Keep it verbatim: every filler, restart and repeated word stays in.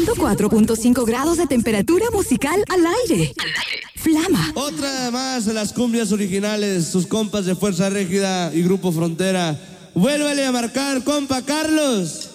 ciento cuatro punto cinco grados de temperatura musical al aire. Flama. Otra más de las cumbias originales, sus compas de Fuerza Régida y Grupo Frontera. Vuélvele a marcar, compa Carlos.